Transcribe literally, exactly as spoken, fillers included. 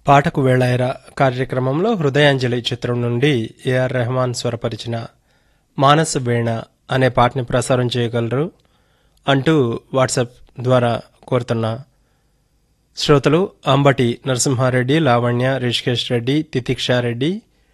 పాటకు వేళాయరా కార్యక్రమంలో హృదయాంజలి చిత్రం నుండి ఏఆర్ రెహమాన్ స్వరపరిచిన మానస వీణ అనే పాటని ప్రసారం చేయగలరు అంటూ వాట్సాప్ ద్వారా కోరుతున్న శ్రోతలు అంబటి నరసింహారెడ్డి, లావణ్య, రిషికేష్ రెడ్డి, తితిక్షారెడ్డి,